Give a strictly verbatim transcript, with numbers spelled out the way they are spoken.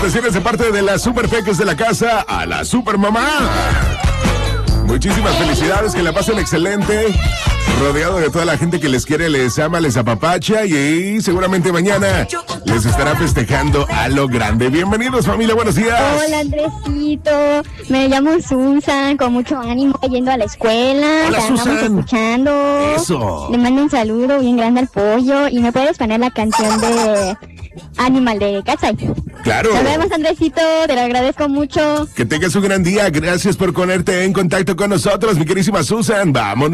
felicitaciones de parte de las super peques de la casa a la super mamá. Muchísimas felicidades, que la pasen excelente, rodeado de toda la gente que les quiere, les ama, les apapacha y seguramente mañana les estará festejando a lo grande. Bienvenidos, familia, buenos días. Hola, Andresito, me llamo Susan, con mucho ánimo yendo a la escuela. Hola, te andamos Susan. escuchando. Eso. Le mando un saludo bien grande al pollo y me puedes poner la canción de Animal de Katsai. Claro. Nos vemos, Andresito, te lo agradezco mucho. Que tengas un gran día. Gracias por ponerte en contacto con nosotros, mi querísima Susan. Vámonos.